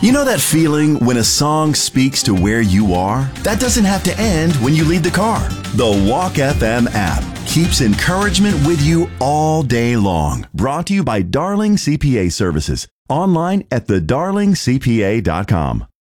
You know that feeling when a song speaks to where you are? That doesn't have to end when you leave the car. The Walk FM app keeps encouragement with you all day long. Brought to you by Darling CPA Services. Online at thedarlingcpa.com.